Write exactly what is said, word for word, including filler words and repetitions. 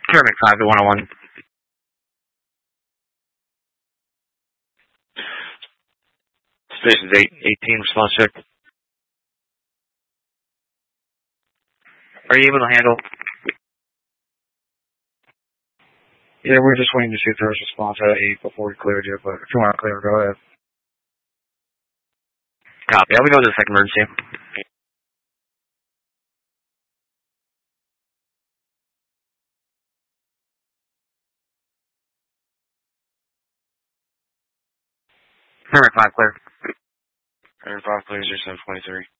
Paramedic five to one oh one. Stations eight, eighteen, response check. Are you able to handle? Yeah, we're just waiting to see if there's a response at eight before we cleared you, but if you want to clear, go ahead. Copy. I'll be going to the second emergency. Paramedic five clear. Paramedic five clear, zero seven twenty-three.